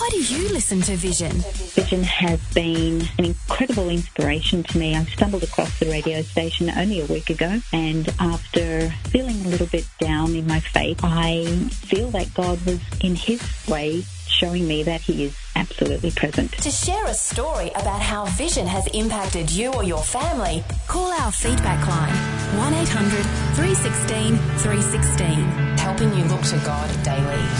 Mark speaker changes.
Speaker 1: Why do you listen to Vision?
Speaker 2: Vision has been an incredible inspiration to me. I stumbled across the radio station only a week ago, and after feeling a little bit down in my faith, I feel that God was, in His way, showing me that He is absolutely present.
Speaker 1: To share a story about how Vision has impacted you or your family, call our feedback line, 1-800-316-316. Helping you look to God daily.